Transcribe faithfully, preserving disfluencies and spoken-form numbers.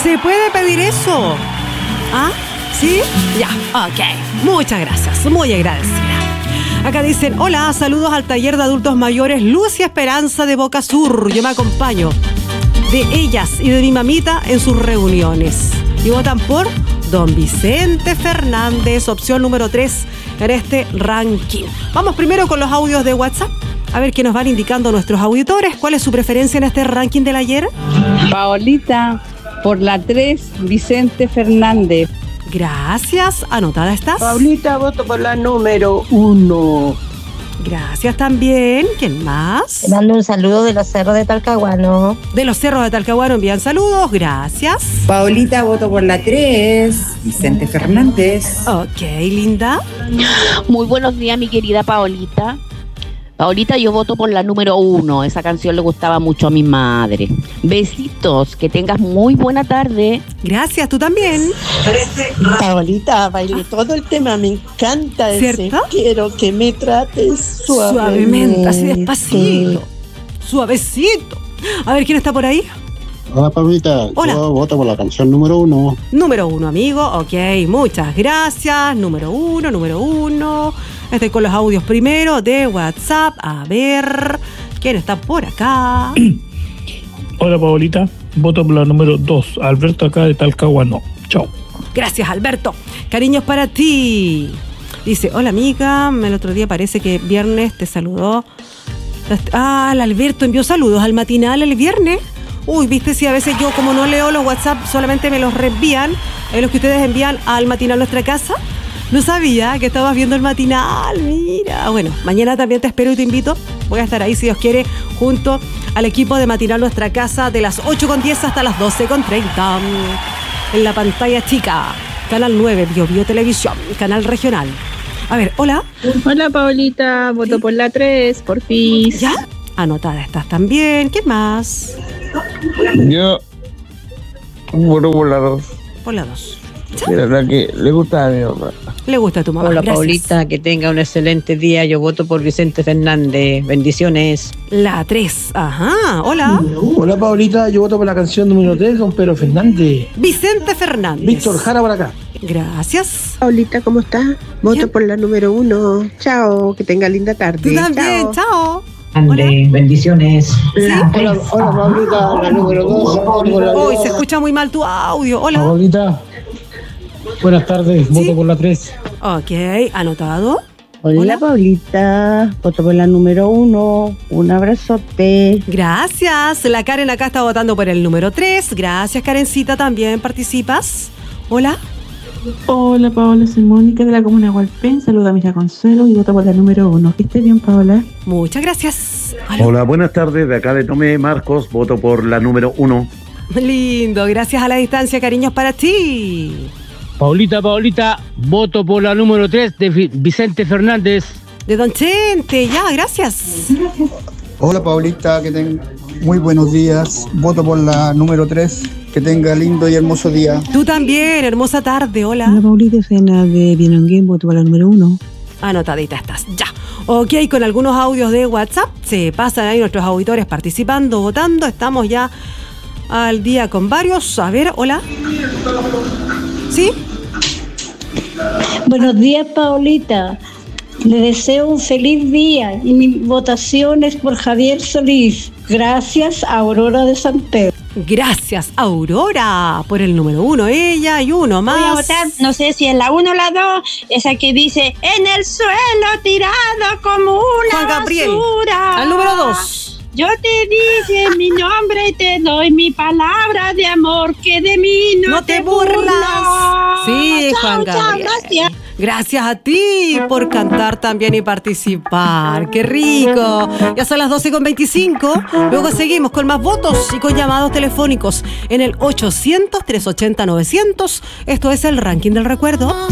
¿Se puede pedir eso? ¿Ah? ¿Sí? Ya, ok. Muchas gracias, muy agradecida. Acá dicen, hola, saludos al taller de adultos mayores Luz y Esperanza de Boca Sur. Yo me acompaño de ellas y de mi mamita en sus reuniones. Y votan por don Vicente Fernández, opción número tres en este ranking. Vamos primero con los audios de WhatsApp. A ver qué nos van indicando nuestros auditores. ¿Cuál es su preferencia en este ranking del ayer? Paolita, por la tres, Vicente Fernández. Gracias. ¿Anotada estás? Paulita, voto por la número uno. Gracias también. ¿Quién más? Te mando un saludo de los cerros de Talcahuano. De los cerros de Talcahuano envían saludos. Gracias. Paulita, voto por la tres, Vicente Fernández. Ok, linda. Muy buenos días, mi querida Paolita. Paolita, yo voto por la número uno. Esa canción le gustaba mucho a mi madre. Besitos, que tengas muy buena tarde. Gracias, tú también. Paolita, bailé todo el tema, me encanta ese. ¿Cierto? Quiero que me trates suavemente. Suavemente, así despacito. Suavecito. A ver, ¿quién está por ahí? Hola, Paulita. Hola. Yo voto por la canción número uno. Número uno, amigo. Ok, muchas gracias. Número uno, número uno. Estoy con los audios primero de WhatsApp. A ver, ¿quién está por acá? Hola, Paolita. Voto por la número dos. Alberto, acá de Talcahuano. Chao. Gracias, Alberto. Cariños para ti. Dice, hola, amiga. El otro día parece que viernes te saludó. Ah, el Alberto envió saludos al matinal el viernes. Uy, viste, si a veces yo como no leo los WhatsApp, solamente me los reenvían, eh, los que ustedes envían al matinal Nuestra Casa. No sabía que estabas viendo el matinal, mira. Bueno, mañana también te espero y te invito. Voy a estar ahí, si Dios quiere, junto al equipo de Matinal Nuestra Casa de las ocho con diez hasta las doce con treinta. En la pantalla chica, Canal nueve, Bio Bio Televisión, Canal Regional. A ver, hola. Hola, Paolita, voto ¿Sí? por la tres, por fin. ¿Ya? Anotada estás también. ¿Qué más? Yo voto por la dos. Por la dos. La verdad que le gusta a mi mamá. Le gusta a tu mamá. Hola, gracias. Paulita, que tenga un excelente día. Yo voto por Vicente Fernández. Bendiciones. La tres. Ajá. Hola. Hola, Paulita. Yo voto por la canción número tres, don Pedro Fernández. Vicente Fernández. Víctor Jara por acá. Gracias. Paulita, ¿cómo estás? Voto Bien. por la número uno. Chao. Que tenga linda tarde. Tú también. Chao. Chao. Hola. Bendiciones. ¿Sí? Hola, hola, Paulita. La número dos. Hoy se escucha muy mal tu audio. Hola. Paulita. Buenas tardes, ¿Sí? voto por la tres. Ok, anotado. Hola, Hola, Paulita, voto por la número uno. Un abrazote. Gracias. La Karen acá está votando por el número tres. Gracias, Karencita, también participas. Hola. Hola, Paola, soy Mónica de la Comuna de Hualpén. Saluda a Mira Consuelo y voto por la número uno. Que esté bien, Paola. Muchas gracias. Hola. Hola, buenas tardes. De acá de Tomé Marcos, voto por la número uno. Lindo, gracias a la distancia, cariños para ti. Paulita, Paulita, voto por la número tres de Vicente Fernández. De Don Chente, ya, gracias. Hola, Paulita, que tenga muy buenos días. Voto por la número tres. Que tenga lindo y hermoso día. Tú también, hermosa tarde, hola. Hola, Paulita, soy Ana de Bienonguén, voto por la número uno. Anotadita estás, ya. Ok, con algunos audios de WhatsApp, se pasan ahí nuestros auditores participando, votando. Estamos ya al día con varios. A ver, hola. ¿Sí? Buenos días, Paulita. Le deseo un feliz día y mi votación es por Javier Solís. Gracias, Aurora de San Pedro. Gracias, Aurora, por el número uno, ella y uno más. Voy a votar, no sé si es la uno o la dos, esa que dice, en el suelo tirado como una Juan Gabriel, basura. Al número dos. Yo te dije mi nombre y te doy mi palabra de amor, que de mí no, no te, te burlas. burlas. Sí, chao, Juan Gabriel. Chao, gracias. Gracias a ti por cantar también y participar. ¡Qué rico! Ya son las doce con veinticinco. Luego seguimos con más votos y con llamados telefónicos en el ochocientos, trescientos ochenta, novecientos. Esto es el ranking del recuerdo.